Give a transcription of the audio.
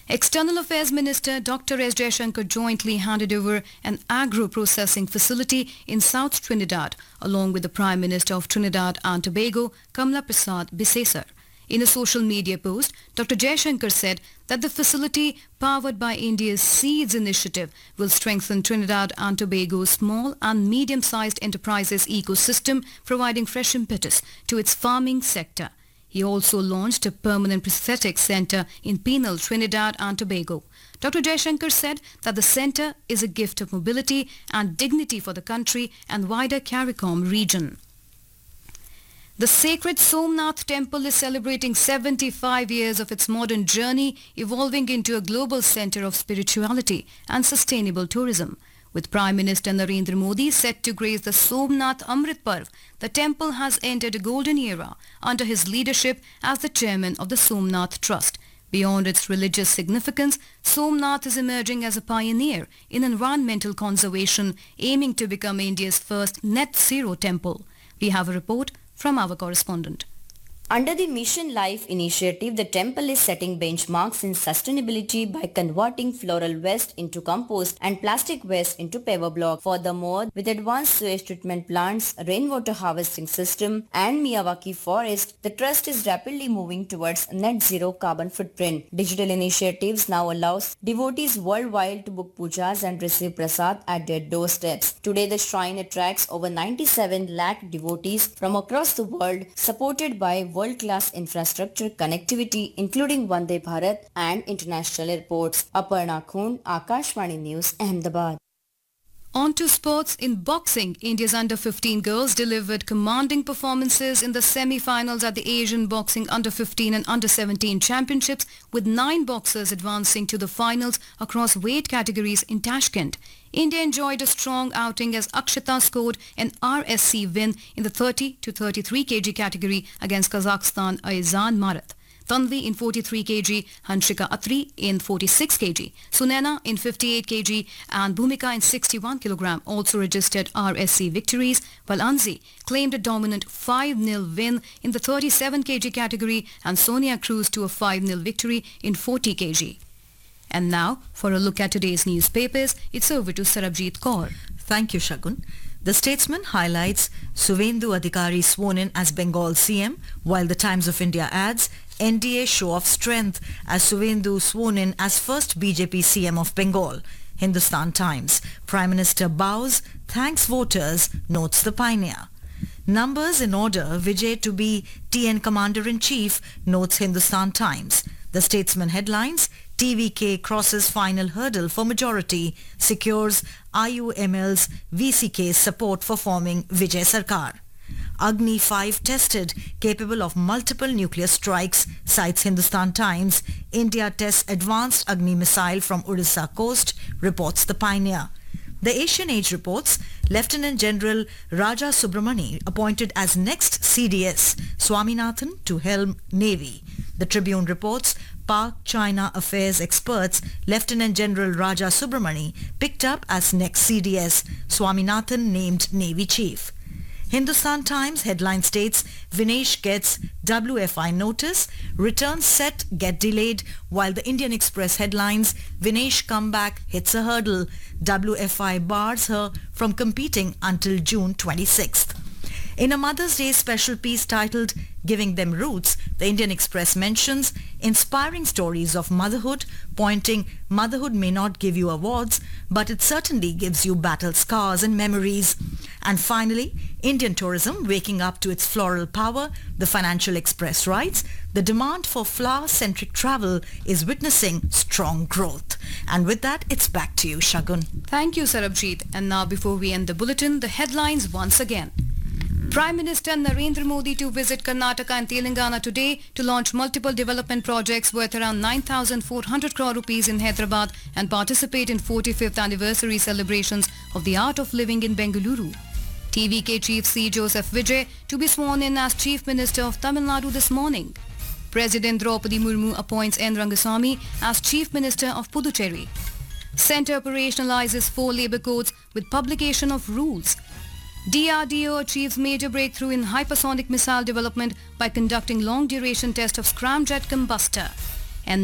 External Affairs Minister Dr. S. Jaishankar jointly handed over an agro-processing facility in South Trinidad along with the Prime Minister of Trinidad and Tobago, Kamla Prasad Bisesar. In a social media post, Dr. Jaishankar said that the facility, powered by India's Seeds initiative, will strengthen Trinidad and Tobago's small and medium-sized enterprises ecosystem, providing fresh impetus to its farming sector. He also launched a permanent prosthetics centre in Penal, Trinidad and Tobago. Dr. Jaishankar said that the centre is a gift of mobility and dignity for the country and wider CARICOM region. The sacred Somnath temple is celebrating 75 years of its modern journey, evolving into a global centre of spirituality and sustainable tourism. With Prime Minister Narendra Modi set to grace the Somnath Amrit Parv, the temple has entered a golden era under his leadership as the chairman of the Somnath Trust. Beyond its religious significance, Somnath is emerging as a pioneer in environmental conservation, aiming to become India's first net zero temple. We have a report from our correspondent. Under the Mission Life initiative, the temple is setting benchmarks in sustainability by converting floral waste into compost and plastic waste into paver block. Furthermore, with advanced sewage treatment plants, rainwater harvesting system and Miyawaki forest, the trust is rapidly moving towards net zero carbon footprint. Digital initiatives now allows devotees worldwide to book pujas and receive prasad at their doorsteps. Today, the shrine attracts over 97 lakh devotees from across the world, supported by world-class infrastructure connectivity including Vande Bharat and international airports. Aparna Khun, Akashvani News, Ahmedabad. On to sports. In boxing, India's under-15 girls delivered commanding performances in the semi-finals at the Asian Boxing Under-15 and Under-17 Championships, with 9 boxers advancing to the finals across weight categories in Tashkent. India enjoyed a strong outing as Akshita scored an RSC win in the 30 to 33 kg category against Kazakhstan Aizan Marat. Tanvi in 43 kg, Hanshika Atri in 46 kg, Sunena in 58 kg and Bhumika in 61 kg also registered RSC victories, while Anzi claimed a dominant 5-0 win in the 37 kg category and Sonia cruised to a 5-0 victory in 40 kg. And now, for a look at today's newspapers, it's over to Sarabjit Kaur. Thank you, Shagun. The Statesman highlights Suvendu Adhikari sworn in as Bengal CM, while the Times of India adds NDA show of strength as Suvendu sworn in as first BJP CM of Bengal. Hindustan Times, Prime Minister bows, thanks voters, notes the pioneer. Numbers in order, Vijay to be TN Commander-in-Chief, notes Hindustan Times. The Statesman headlines, TVK crosses final hurdle for majority, secures IUML's VCK's support for forming Vijay Sarkar. Agni 5 tested, capable of multiple nuclear strikes, cites Hindustan Times. India tests advanced Agni missile from Odisha coast, reports the Pioneer. The Asian Age reports Lieutenant General Raja Subramani appointed as next CDS, Swaminathan to helm Navy. The Tribune reports Pak-China affairs experts Lieutenant General Raja Subramani picked up as next CDS, Swaminathan named Navy Chief. Hindustan Times headline states Vinesh gets WFI notice, returns set get delayed, while the Indian Express headlines Vinesh comeback hits a hurdle, WFI bars her from competing until June 26th. In a Mother's Day special piece titled Giving Them Roots, the Indian Express mentions inspiring stories of motherhood, pointing motherhood may not give you awards, but it certainly gives you battle scars and memories. And finally, Indian tourism waking up to its floral power, the Financial Express writes, the demand for flower-centric travel is witnessing strong growth. And with that, it's back to you, Shagun. Thank you, Sarabjit. And now, before we end the bulletin, the headlines once again. Prime Minister Narendra Modi to visit Karnataka and Telangana today to launch multiple development projects worth around 9,400 crore rupees in Hyderabad and participate in 45th anniversary celebrations of the art of living in Bengaluru. TVK Chief C. Joseph Vijay to be sworn in as Chief Minister of Tamil Nadu this morning. President Draupadi Murmu appoints N. Rangasamy as Chief Minister of Puducherry. Centre operationalizes 4 labour codes with publication of rules. DRDO achieves major breakthrough in hypersonic missile development by conducting long-duration test of scramjet combustor.